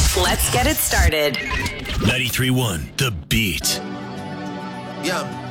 Let's get it started. 93.1 The Beat. Yeah.